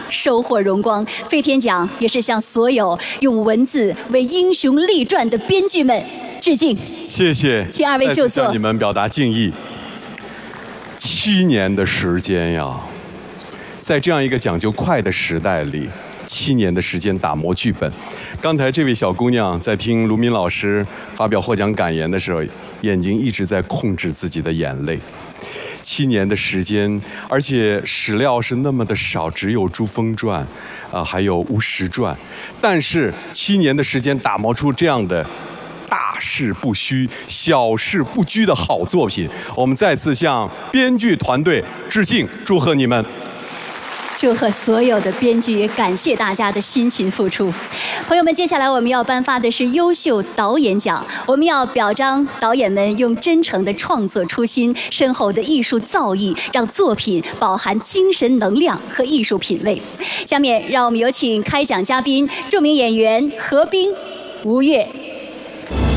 收获荣光。飞天奖也是向所有用文字为英雄立传的编剧们致敬。 谢谢， 请2位就座。 向你们表达敬意。7年的时间呀，在这样一个讲究快的时代里，7年的时间打磨剧本。刚才这位小姑娘在听卢敏老师发表获奖感言的时候，眼睛一直在控制自己的眼泪。7年的时间，而且史料是那么的少，只有《珠峰传》，还有《吴石传》，但是7年的时间打磨出这样的大事不虚、小事不拘的好作品，我们再次向编剧团队致敬，祝贺你们！ 祝贺所有的编剧，也感谢大家的辛勤付出。朋友们，接下来我们要颁发的是优秀导演奖，我们要表彰导演们用真诚的创作初心、深厚的艺术造诣，让作品饱含精神能量和艺术品味。下面让我们有请开讲嘉宾，著名演员何冰、吴越。